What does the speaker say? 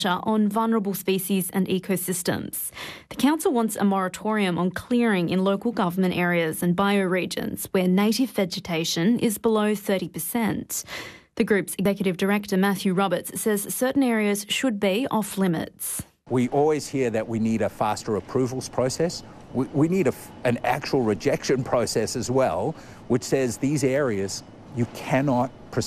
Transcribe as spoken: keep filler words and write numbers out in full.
on vulnerable species and ecosystems. The council wants a moratorium on clearing in local government areas and bioregions where native vegetation is below thirty percent. The group's executive director, Matthew Roberts, says certain areas should be off limits. We always hear that we need a faster approvals process. We, we need a, an actual rejection process as well, which says these areas you cannot proceed.